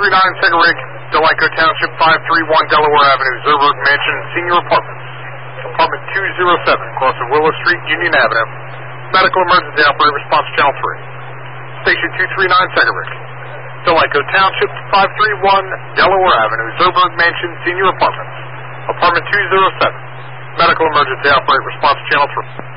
Sega Rig, Delico Township, 531 Delaware Avenue, Zerberg Mansion, Senior Apartments. Apartment 207, across of Willow Street, Union Avenue. Medical emergency operator response channel 3. Station 239 Sega Rig, Delico Township, 531 Delaware Avenue, Zerberg Mansion, Senior Apartments. Apartment 207. Medical emergency operator response channel 3.